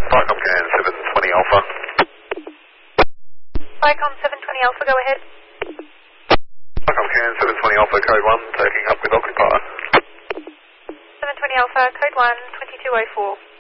Vicom Can 720 Alpha. Vicom 720 Alpha, go ahead. Vicom Can 720 Alpha, code 1, taking up with occupier. 720 Alpha, code 1, 2204.